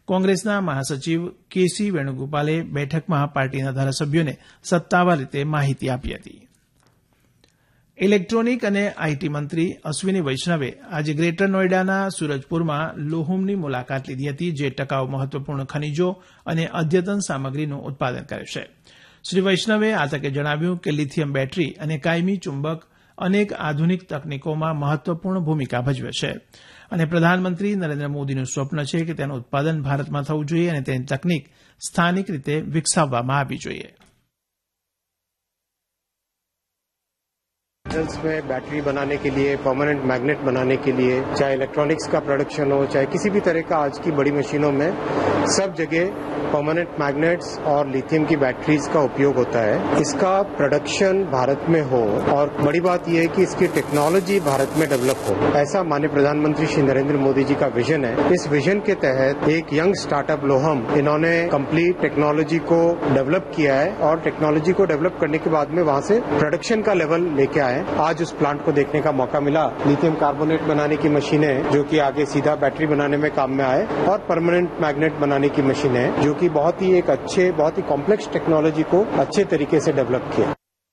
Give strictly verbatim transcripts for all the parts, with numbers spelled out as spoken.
કોંગ્રેસના મહાસચિવ કેસી વેણુગોપાલે બેઠકમાં પાર્ટીના ધારાસભ્યોને સત્તાવાર રીતે માહિતી આપી હતી. ઇલેક્ટ્રોનિક અને આઈટી મંત્રી અશ્વિની વૈષ્ણવે આજે ગ્રેટર નોઈડાના સુરજપુરમાં લોહુમની મુલાકાત લીધી હતી, જે ટકાઉ મહત્વપૂર્ણ ખનીજો અને અદ્યતન સામગ્રીનું ઉત્પાદન કરે છે. શ્રી વૈષ્ણવે આ તકે જણાવ્યું કે લિથિયમ બેટરી અને કાયમી ચુંબક અનેક આધુનિક તકનીકોમાં મહત્વપૂર્ણ ભૂમિકા ભજવે છે અને પ્રધાનમંત્રી નરેન્દ્ર મોદીનું સ્વપ્ન છે કે તેનું ઉત્પાદન ભારતમાં થવું જોઈએ અને તેની તકનીક સ્થાનિક રીતે વિકસાવવામાં આવવી જોઈએ. में बैटरी बनाने के लिए, परमानेंट मैग्नेट बनाने के लिए, चाहे इलेक्ट्रॉनिक्स का प्रोडक्शन हो, चाहे किसी भी तरह का आज की बड़ी मशीनों में सब जगह परमानेंट मैग्नेट्स और लिथियम की बैटरीज का उपयोग होता है. इसका प्रोडक्शन भारत में हो और बड़ी बात यह है कि इसकी टेक्नोलॉजी भारत में डेवलप हो, ऐसा माननीय प्रधानमंत्री श्री नरेंद्र मोदी जी का विजन है. इस विजन के तहत एक यंग स्टार्टअप लोहम, इन्होंने कंप्लीट टेक्नोलॉजी को डेवलप किया है और टेक्नोलॉजी को डेवलप करने के बाद में वहां से प्रोडक्शन का लेवल लेके आए. आज उस प्लांट को देखने का मौका मिला. लिथियम कार्बोनेट बनाने की मशीनें जो कि आगे सीधा बैटरी बनाने में काम में आए और परमानेंट मैग्नेट बनाने की मशीनें जो कि बहुत ही एक अच्छे, बहुत ही कॉम्प्लेक्स टेक्नोलॉजी को अच्छे तरीके से डेवलप किया.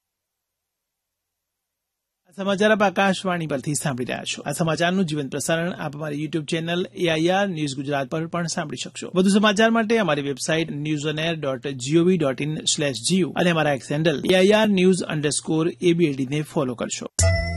સમાચાર આપ આકાશવાણી પરથી સાંભળી રહ્યા છો. આ સમાચારનું જીવંત પ્રસારણ આપ અમારી YouTube channel AIR news Gujarat પર પણ સાંભળી શકશો. વધુ સમાચાર માટે અમારી website news on air dot GOV dot in slash GU અને અમારા x handle AIR news underscore એબીએડીને follow કરશો.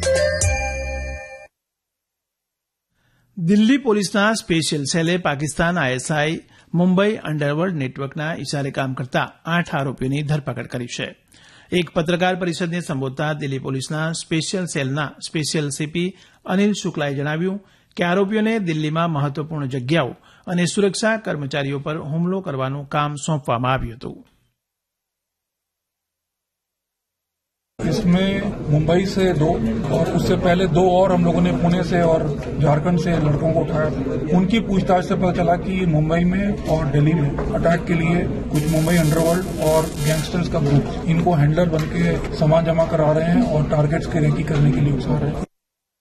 દિલ્હી પોલીસના special સેલે Pakistan ISI Mumbai underworld નેટવર્કના ઇશારે કામ કરતા આઠ આરોપીઓની ધરપકડ કરી છે. એક પત્રકાર પરિષદને સંબોધતા દિલ્હી પોલીસના સ્પેશિયલ સેલના સ્પેશિયલ સીપી અનિલ શુક્લાએ જણાવ્યું કે આરોપીઓને દિલ્હીમાં મહત્વપૂર્ણ જગ્યાઓ અને સુરક્ષા કર્મચારીઓ પર હુમલો કરવાનું કામ સોંપવામાં આવ્યું હતું. इसमें मुंबई से दो और उससे पहले दो और हम लोगों ने पुणे से और झारखंड से लड़कों को उठाया. उनकी पूछताछ से पता चला कि मुंबई में और दिल्ली में अटैक के लिए कुछ मुंबई अंडरवर्ल्ड और गैंगस्टर्स का ग्रुप इनको हैंडलर बन के सामान जमा करा रहे हैं और टारगेट्स की रेकी करने के लिए उकसा रहे हैं.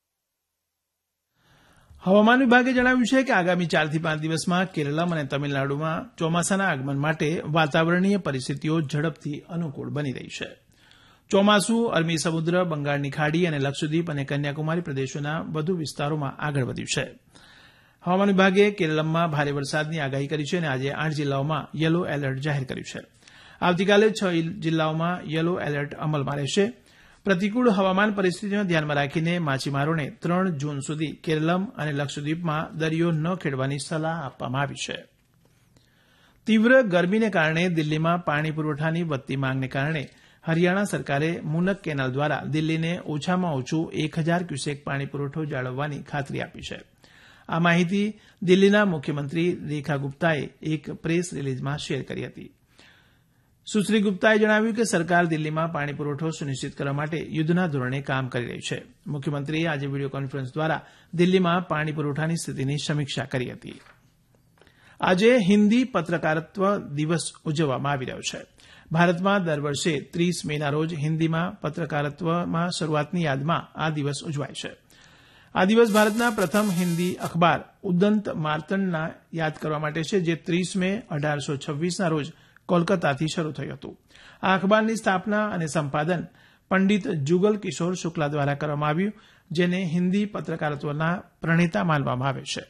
હવામાન વિભાગે જણાવ્યું છે કે આગામી ચારથી પાંચ દિવસમાં કેરળમ અને તમિલનાડુમાં ચોમાસાના આગમન માટે વાતાવરણીય પરિસ્થિતિઓ ઝડપથી અનુકૂળ બની રહી છે. ચોમાસું અરબી સમુદ્ર, બંગાળની ખાડી અને લક્ષદ્વીપ અને કન્યાકુમારી પ્રદેશોના વધુ વિસ્તારોમાં આગળ વધ્યું છે. હવામાન વિભાગે કેરળમમાં ભારે વરસાદની આગાહી કરી છે અને આજે આઠ જિલ્લાઓમાં યલો એલર્ટ જાહેર કર્યું છે. આવતીકાલે છ જિલ્લાઓમાં યલો એલર્ટ અમલમાં રહેશે. પ્રતિકૂળ હવામાન પરિસ્થિતિને ધ્યાનમાં રાખીને માછીમારોને ત્રણ જૂન સુધી કેરળમ અને લક્ષદ્વીપમાં દરિયો ન ખેડવાની સલાહ આપવામાં આવી છે. તીવ્ર ગરમીને કારણે દિલ્હીમાં પાણી પુરવઠાની વધતી માંગને કારણે હરિયાણા સરકારે મુનક કેનાલ દ્વારા દિલ્હીને ઓછામાં ઓછું એક હજાર ક્યુસેક પાણી પુરવઠો જાળવવાની ખાતરી આપી છે. આ માહિતી દિલ્હીના મુખ્યમંત્રી રેખા ગુપ્તાએ એક પ્રેસ રિલીઝમાં શેર કરી હતી. સુશ્રી ગુપ્તાએ જણાવ્યું કે સરકાર દિલ્હીમાં પાણી પુરવઠો સુનિશ્ચિત કરવા માટે યુદ્ધના ધોરણે કામ કરી રહી છે. મુખ્યમંત્રીએ આજે વીડિયો કોન્ફરન્સ દ્વારા દિલ્હીમાં પાણી પુરવઠાની સ્થિતિની સમીક્ષા કરી હતી. આજે હિન્દી પત્રકારત્વ દિવસ ઉજવવામાં આવી રહ્યો છે. ભારતમાં દર વર્ષે ત્રીસ મેના રોજ હિન્દીમાં પત્રકારત્વમાં શરૂઆતની યાદમાં આ દિવસ ઉજવાય છે. આ દિવસ ભારતના પ્રથમ હિન્દી અખબાર ઉદંત માર્તંડના યાદ કરવા માટે છે, જે ત્રીસ મે અઢારસો છવ્વીસના રોજ કોલકાતાથી શરૂ થયું હતું. આ અખબારની સ્થાપના અને સંપાદન પંડિત જુગલ કિશોર શુક્લા દ્વારા કરવામાં આવ્યું, જેને હિન્દી પત્રકારત્વના પ્રણેતા માનવામાં આવે છે.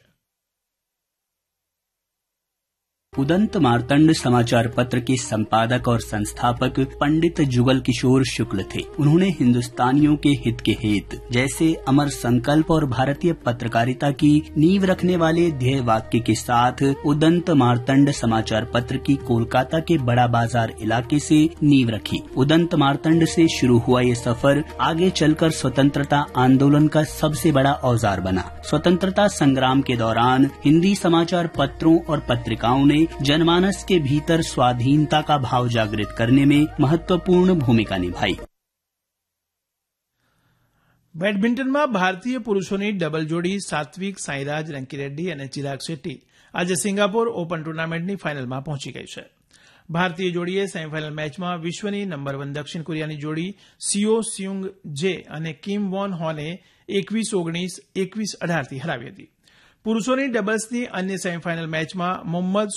उदंत मार्तंड समाचार पत्र के संपादक और संस्थापक पंडित जुगल किशोर शुक्ल थे. उन्होंने हिंदुस्तानियों के हित के हेत जैसे अमर संकल्प और भारतीय पत्रकारिता की नींव रखने वाले ध्येय वाक्य के साथ उदंत मार्तंड समाचार पत्र की कोलकाता के बड़ा बाजार इलाके से नींव रखी. उदंत मार्तंड से शुरू हुआ ये सफर आगे चलकर स्वतंत्रता आंदोलन का सबसे बड़ा औजार बना. स्वतंत्रता संग्राम के दौरान हिंदी समाचार पत्रों और पत्रिकाओं ने जनमानस के भीतर स्वाधीनता का भाव जागृत करने में महत्वपूर्ण भूमिका निभाई. બેડમિન્ટનમાં ભારતીય પુરુષોની ડબલ જોડી સાત્વિક સાંઈરાજ રંકીરેડ્ડી અને ચિરાગ શેટ્ટી આજે સિંગાપોર ઓપન ટુર્નામેન્ટની ફાઇનલમાં પહોંચી ગઈ છે. ભારતીય જોડીએ સેમીફાઇનલ મેચમાં વિશ્વની નંબર વન દક્ષિણ કોરિયાની જોડી સિયો સ્યુંગ જે અને કિમ વોન હોને એકવીસ ઓગણીસ એકવીસ અઢારથી હરાવી હતી. પુરુષોની ડબલ્સની અન્ય સેમીફાઇનલ મેચમાં મોહમ્મદ